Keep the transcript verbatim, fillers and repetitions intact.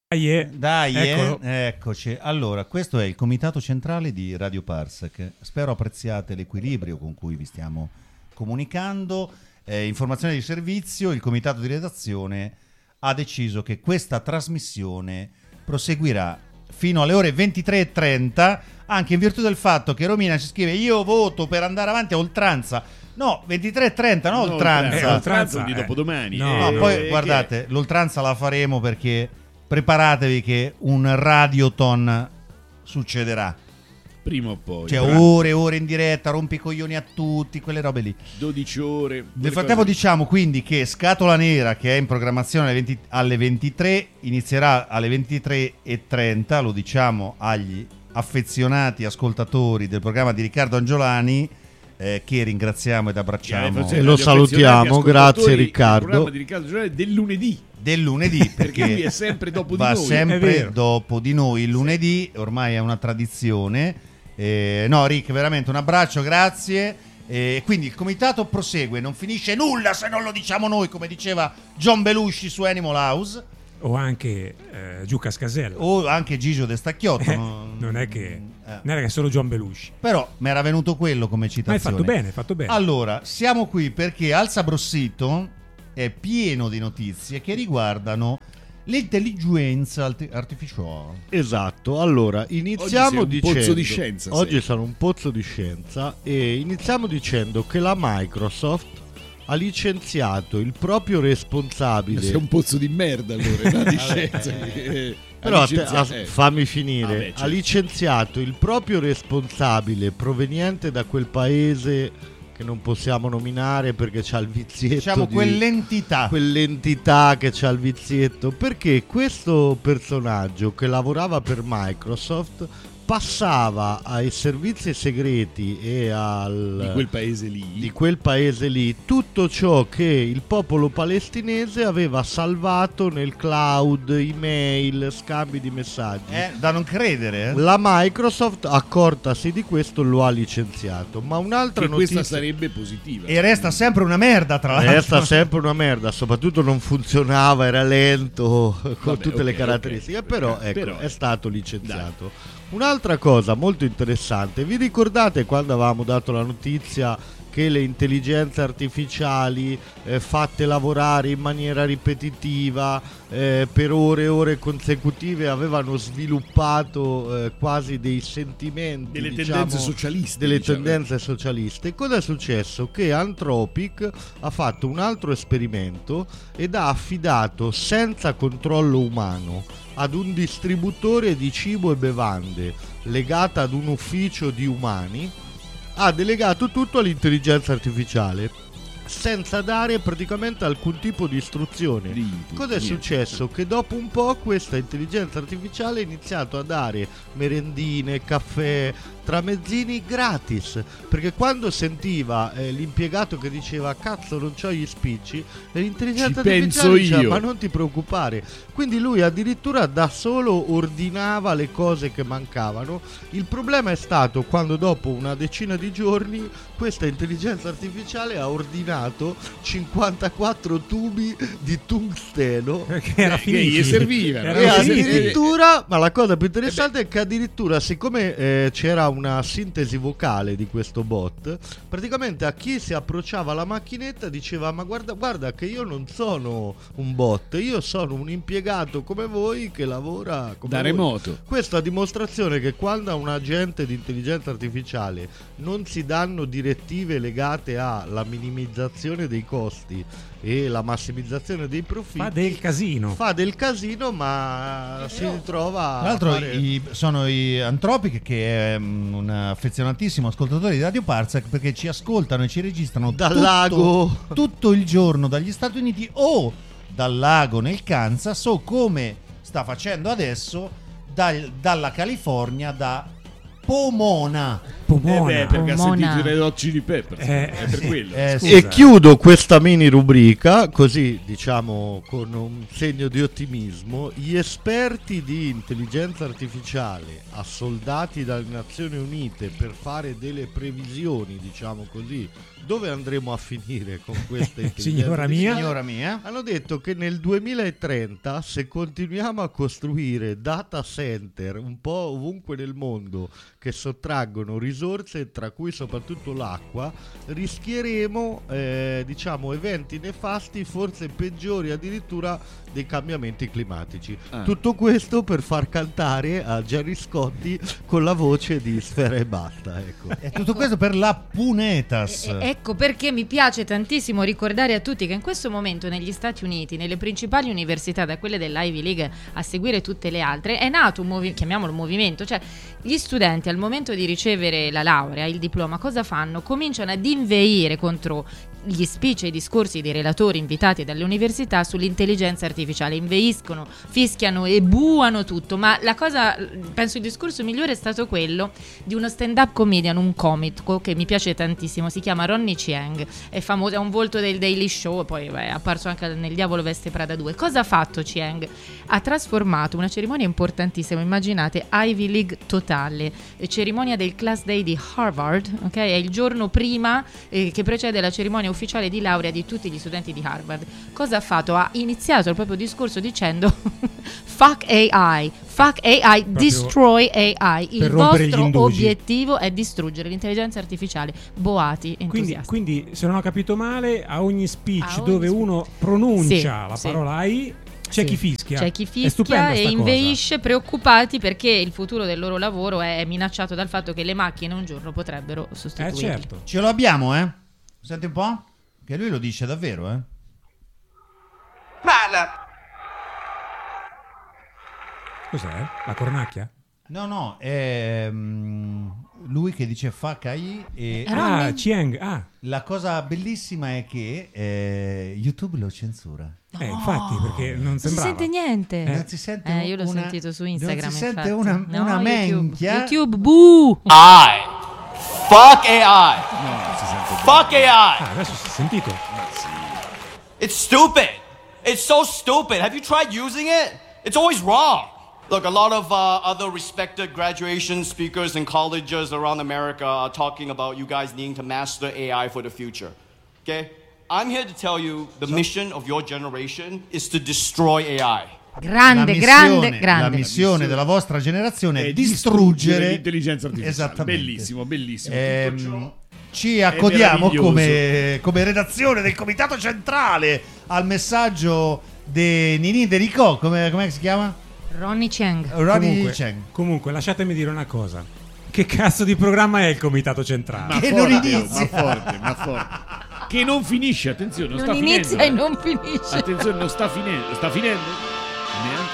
Dai, Dai eccolo. eh, eccoci. Allora, questo è il comitato centrale di Radio Parsec. Spero apprezziate l'equilibrio con cui vi stiamo comunicando. Eh, informazione di servizio, il comitato di redazione ha deciso che questa trasmissione proseguirà fino alle ore ventitré e trenta, anche in virtù del fatto che Romina ci scrive: io voto per andare avanti a oltranza. No, ventitré e trenta, no, no oltranza. oltranza, oltranza di eh. dopodomani. No, No, eh, poi eh, guardate, l'oltranza la faremo perché preparatevi che un radioton succederà. prima o poi. Cioè Tra ore e ore in diretta, rompi i coglioni a tutti, quelle robe lì. dodici ore. Nel frattempo diciamo quindi che Scatola Nera, che è in programmazione alle, venti, alle ventitré, inizierà alle ventitré e trenta, lo diciamo agli affezionati ascoltatori del programma di Riccardo Angiolani, eh, che ringraziamo ed abbracciamo. E lo salutiamo, grazie Riccardo. Il programma di Riccardo Angiolani del lunedì. Del lunedì, perché lui è sempre dopo di va noi. È sempre vero. dopo di noi il lunedì, ormai è una tradizione. Eh, no, Rick, veramente un abbraccio, grazie. Eh, quindi il comitato prosegue, non finisce nulla se non lo diciamo noi, come diceva John Belushi su Animal House, O anche eh, Giuca Scasella. o anche Gigio De Stacchiotto. Eh, non, non è che eh. non è che è solo John Belushi. Però mi era venuto quello come Ma hai citazione. fatto bene, hai fatto bene. Allora, siamo qui perché Al Sabrossito è pieno di notizie che riguardano l'intelligenza arti- artificiale. Esatto, allora iniziamo Oggi sei un dicendo pozzo di scienza, oggi sei. sono un pozzo di scienza e iniziamo dicendo che la Microsoft ha licenziato il proprio responsabile. Sei un pozzo di merda allora, no, di scienza. eh, Però ha te- licenziato- as- eh. fammi finire. Vabbè, certo. Ha licenziato il proprio responsabile proveniente da quel paese che non possiamo nominare perché c'ha il vizietto Diciamo di quell'entità. quell'entità che c'ha il vizietto, perché questo personaggio che lavorava per Microsoft passava ai servizi segreti e al di quel paese lì. di quel paese lì tutto ciò che il popolo palestinese aveva salvato nel cloud, email, scambi di messaggi. Eh, da non credere. eh. La Microsoft, accortasi di questo, lo ha licenziato. Ma un'altra Che questa notizia sarebbe positiva. E resta sempre una merda, tra l'altro. resta sempre una merda, soprattutto non funzionava, era lento con Vabbè, tutte le ok, caratteristiche, ok, però, ok, ecco, però, è stato licenziato. Un'altra cosa molto interessante, vi ricordate quando avevamo dato la notizia che le intelligenze artificiali eh, fatte lavorare in maniera ripetitiva eh, per ore e ore consecutive avevano sviluppato eh, quasi dei sentimenti, delle diciamo, tendenze socialiste. delle diciamo. tendenze socialiste. Cosa è successo? Che Anthropic ha fatto un altro esperimento ed ha affidato senza controllo umano ad un distributore di cibo e bevande legata ad un ufficio di umani, ha delegato tutto all'intelligenza artificiale senza dare praticamente alcun tipo di istruzione. Di input, Cosa è niente. successo? Che dopo un po' questa intelligenza artificiale ha iniziato a dare merendine, caffè, tramezzini gratis, perché quando sentiva eh, l'impiegato che diceva cazzo non c'ho gli spicci, e l'intelligenza Ci penso artificiale diceva io. ma non ti preoccupare. Quindi lui addirittura da solo ordinava le cose che mancavano. Il problema è stato quando dopo una decina di giorni questa intelligenza artificiale ha ordinato cinquantaquattro tubi di tungsteno Perché era Eh, che finito. gli serviva, Era e Eh, sì, finito. addirittura, ma la cosa più interessante è che addirittura, siccome eh, c'era una sintesi vocale di questo bot, praticamente a chi si approcciava alla macchinetta diceva ma guarda, guarda che io non sono un bot, io sono un impiegato come voi che lavora come Da voi. remoto. Questa dimostrazione che quando a un agente di intelligenza artificiale non si danno direttive legate alla minimizzazione dei costi e la massimizzazione dei profitti, Fa del casino. fa del casino, ma si ritrova Tra l'altro a fare... i- sono i Anthropic, che è mm, un affezionatissimo ascoltatore di Radio Parsec, perché ci ascoltano e ci registrano Dal tutto, lago. tutto il giorno dagli Stati Uniti o dal lago nel Kansas, o come sta facendo adesso dal- dalla California, da Pomona. Pomona. Eh beh, perché ha Pomona. sentito i Red Hot Chili Peppers. Eh, è per sì. quello. Eh, Scusa. E chiudo questa mini rubrica così, diciamo, con un segno di ottimismo. Gli esperti di intelligenza artificiale assoldati dalle Nazioni Unite per fare delle previsioni, diciamo così, dove andremo a finire con queste Signora mia. Signora mia. Hanno detto che nel duemilatrenta, se continuiamo a costruire data center un po' ovunque nel mondo che sottraggono risorse, tra cui soprattutto l'acqua, rischieremo eh, diciamo eventi nefasti, forse peggiori addirittura dei cambiamenti climatici. Ah. Tutto questo per far cantare a Gerry Scotti con la voce di Sfera e Basta, ecco. E tutto questo per la Punetas. E- ecco perché mi piace tantissimo ricordare a tutti che in questo momento negli Stati Uniti, nelle principali università, da quelle dell'Ivy League a seguire tutte le altre, è nato un movimento, chiamiamolo movimento, cioè gli studenti al momento di ricevere la laurea, il diploma, cosa fanno? Cominciano ad inveire contro gli speech e i discorsi dei relatori invitati dalle università sull'intelligenza artificiale, inveiscono, fischiano e buano tutto, ma la cosa, penso il discorso migliore è stato quello di uno stand-up comedian, un comico che mi piace tantissimo, si chiama Ronny Chieng, è famoso, è un volto del Daily Show, poi beh, è apparso anche nel Diavolo Veste Prada due. Cosa ha fatto Chieng? Ha trasformato una cerimonia importantissima, immaginate Ivy League totale, cerimonia del Class Day di Harvard, ok? È il giorno prima eh, che precede la cerimonia ufficiale di laurea di tutti gli studenti di Harvard. Cosa ha fatto? Ha iniziato il proprio discorso dicendo fuck A I, fuck A I, Proprio destroy A I. Il per rompere gli vostro indugi. obiettivo è distruggere l'intelligenza artificiale. Boati, Quindi, entusiasti. quindi, se non ho capito male, a ogni speech A ogni dove speech. uno pronuncia Sì, la sì. parola A I, c'è Sì. chi fischia. C'è chi È fischia stupenda e sta cosa. inveisce, preoccupati perché il futuro del loro lavoro è minacciato dal fatto che le macchine un giorno potrebbero Eh sostituirli. certo. Ce lo abbiamo, eh? Senti un po'? Che lui lo dice davvero, eh? Ma la... Cos'è? La cornacchia? No, no, è mm, lui che dice fuck A I e Eh, Ronny? Ah, Chieng. Ah, la cosa bellissima è che eh, YouTube lo censura. eh, infatti, perché non Non si sembrava. sente niente. Eh. Non si sente Eh, io l'ho una- sentito su Instagram. Non si sente infatti. una, No, una YouTube. menchia. YouTube, boo! I. Fuck A I. Fuck A I. Ah, adesso si è sentito. It's stupid. It's so stupid. Have you tried using it? It's always wrong. Look, a lot of uh, other respected graduation speakers in colleges around America are talking about you guys needing to master A I for the future. Okay? I'm here to tell you the mission of your generation is to destroy A I. Grande, La grande, missione- grande. La missione della vostra generazione è È distruggere distruggere l'intelligenza artificiale. Esattamente. Bellissimo, bellissimo. Ehm, Tutto ciò ci accodiamo meraviglioso. come, come redazione del Comitato Centrale al messaggio di Nini De Rico, come com'è che si chiama? Ronny Chieng. Ronny Comunque, Cheng. comunque, lasciatemi dire una cosa. Che cazzo di programma è il Comitato Centrale? Ma Che forte, non inizia. ma forte, ma forte. Che non finisce, attenzione, non, Non sta inizia finendo. e non finisce. Attenzione, non sta finendo, sta finendo. Neanche